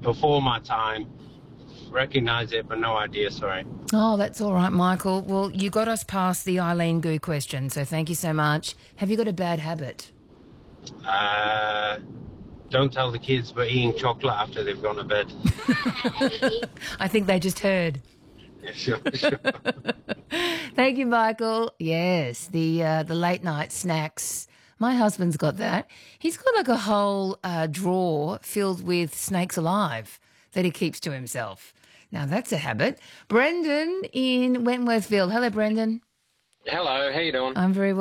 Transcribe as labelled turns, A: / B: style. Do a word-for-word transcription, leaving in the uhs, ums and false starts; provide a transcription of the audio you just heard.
A: before my time. Recognise it, but no idea, sorry.
B: Oh, that's all right, Michael. Well, you got us past the Eileen Gu question, so thank you so much. Have you got a bad habit?
A: Uh, don't tell the kids we're eating chocolate after they've gone to bed.
B: I think they just heard.
A: Yeah, sure, sure.
B: Thank you, Michael. Yes, the uh, the late night snacks. My husband's got that. He's got like a whole uh, drawer filled with snakes alive that he keeps to himself. Now, that's a habit. Brendan in Wentworthville. Hello, Brendan.
C: Hello, how you doing?
B: I'm very well.